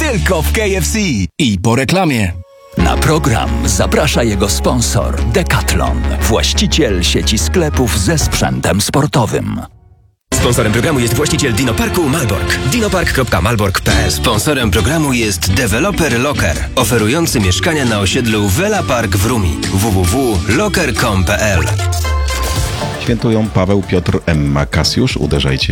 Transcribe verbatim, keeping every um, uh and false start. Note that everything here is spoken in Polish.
tylko w K F C. I po reklamie. Na program zaprasza jego sponsor Decathlon, właściciel sieci sklepów ze sprzętem sportowym. Sponsorem programu jest właściciel Dinoparku Malbork. dinopark kropka malbork kropka p l. Sponsorem programu jest deweloper Locker, oferujący mieszkania na osiedlu Vela Park w Rumi. w w w kropka locker kropka com kropka p l. Świętują Paweł, Piotr, Emma, Kasjusz. Uderzajcie